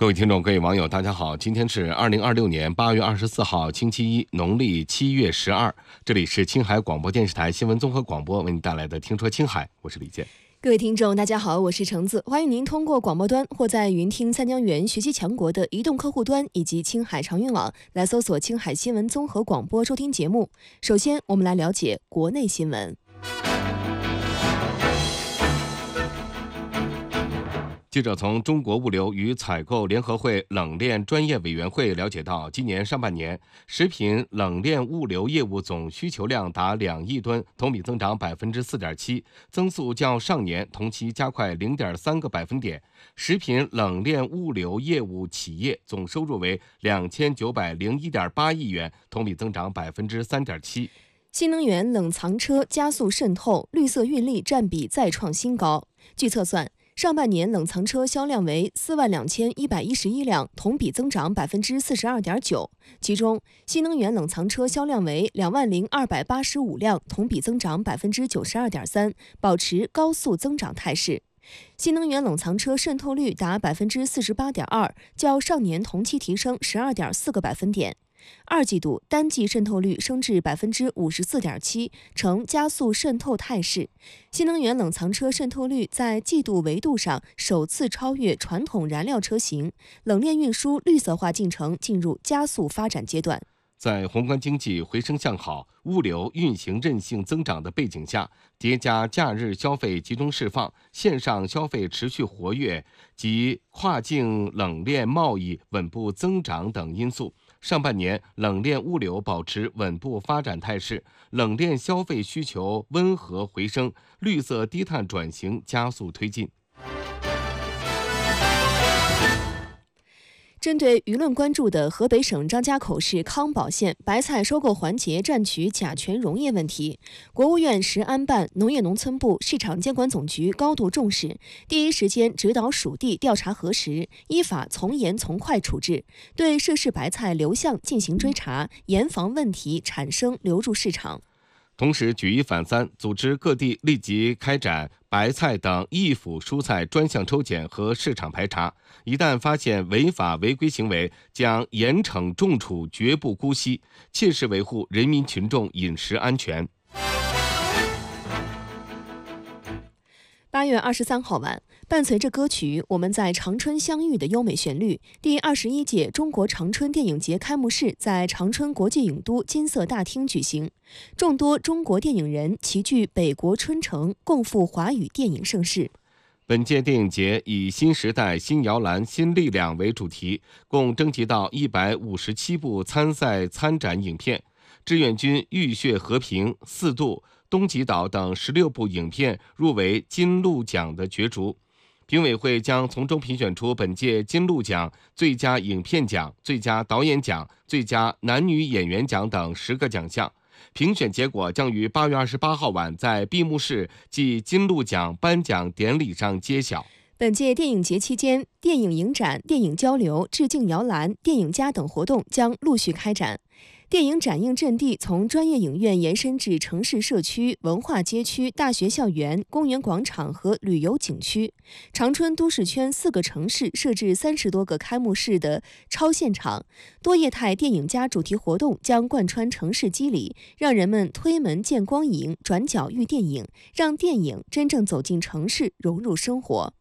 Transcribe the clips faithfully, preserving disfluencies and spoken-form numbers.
各位听众，各位网友，大家好！今天是二零二六年八月二十四号，星期一，农历七月十二。这里是青海广播电视台新闻综合广播为您带来的《听说青海》，我是李健。 各位听众，大家好，我是橙子，欢迎您通过广播端或在云听三江源学习强国的移动客户端以及青海长运网来搜索青海新闻综合广播收听节目。首先，我们来了解国内新闻。 记者从中国物流与采购联合会冷链专业委员会了解到，今年上半年食品冷链物流业务总需求量达两亿吨，同比增长百分之四点七，增速较上年同期加快零点三个百分点。食品冷链物流业务企业总收入为两千九百零一点八亿元，同比增长百分之三点七。 新能源冷藏车加速渗透，绿色运力占比再创新高。据测算，上半年冷藏车销量为四万两千一百一十一辆，同比增长百分之四十二点九。其中，新能源冷藏车销量为两万零二百八十五辆，同比增长百分之九十二点三，保持高速增长态势。新能源冷藏车渗透率达百分之四十八点二，较上年同期提升十二点四个百分点。二季度单季渗透率升至百分之五十四点七，呈加速渗透态势。新能源冷藏车渗透率在季度维度上首次超越传统燃料车型，冷链运输绿色化进程进入加速发展阶段。 在宏观经济回升向好、物流运行韧性增长的背景下，叠加假日消费集中释放、线上消费持续活跃及跨境冷链贸易稳步增长等因素，上半年冷链物流保持稳步发展态势，冷链消费需求温和回升，绿色低碳转型加速推进。 针对舆论关注的河北省张家口市康保县白菜收购环节占取甲醛溶液问题，国务院食安办、农业农村部、市场监管总局高度重视，第一时间指导属地调查核实，依法从严从快处置，对涉事白菜流向进行追查，严防问题产生流入市场。 同时举一反三，组织各地立即开展白菜等易腐蔬菜专项抽检和市场排查，一旦发现违法违规行为，将严惩重处，绝不姑息，切实维护人民群众饮食安全。 八月二十三号晚，伴随着歌曲《我们在长春相遇》的优美旋律，第二十一届中国长春电影节开幕式在长春国际影都金色大厅举行，众多中国电影人齐聚北国春城，共赴华语电影盛世。 本届电影节以新时代、新摇篮、新力量为主题，共征集到一百五十七部参赛参展影片，志愿军浴血和平、四渡、东极岛等十六部影片入围金鹿奖的角逐。评委会将从中评选出本届金鹿奖最佳影片奖、最佳导演奖、最佳男女演员奖等十个奖项。评选结果将于八月二十八号晚在闭幕式暨金鹿奖颁奖典礼上揭晓。 本届电影节期间，电影影展、电影交流、致敬摇篮、电影家等活动将陆续开展。电影展映阵地从专业影院延伸至城市社区、文化街区、大学校园、公园广场和旅游景区。长春都市圈四个城市设置三十多个开幕式的超现场，多业态电影家主题活动将贯穿城市肌理，让人们推门见光影，转角遇电影，让电影真正走进城市，融入生活。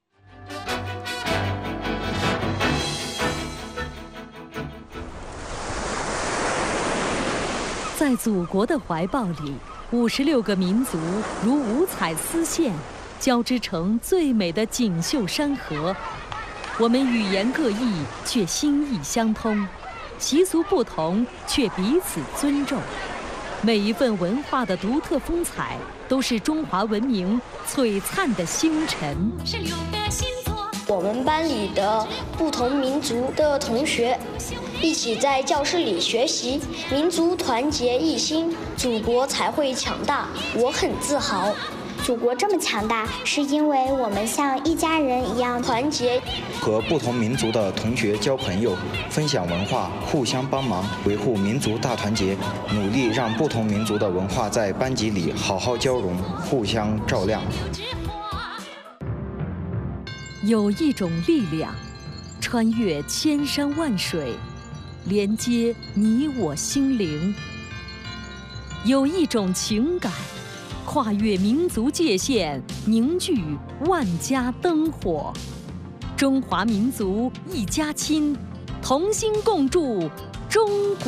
在祖国的怀抱里，五十六个民族如五彩丝线，交织成最美的锦绣山河。我们语言各异，却心意相通；习俗不同，却彼此尊重。每一份文化的独特风采，都是中华文明璀璨的星辰。是六个星座。 我们班里的不同民族的同学一起在教室里学习，民族团结一心，祖国才会强大。我很自豪。 祖国这么强大，是因为我们像一家人一样团结。 和不同民族的同学交朋友，分享文化，互相帮忙，维护民族大团结，努力让不同民族的文化在班级里好好交融，互相照亮。 有一种力量， 穿越千山万水，连接你我心灵。有一种情感，跨越民族界限，凝聚万家灯火。中华民族一家亲，同心共筑中国。